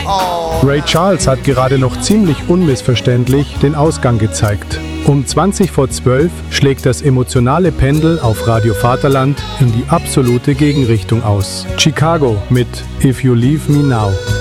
Ray Charles hat gerade noch ziemlich unmissverständlich den Ausgang gezeigt. Um 11:20 schlägt das emotionale Pendel auf Radio Vaterland in die absolute Gegenrichtung aus. Chicago mit If You Leave Me Now.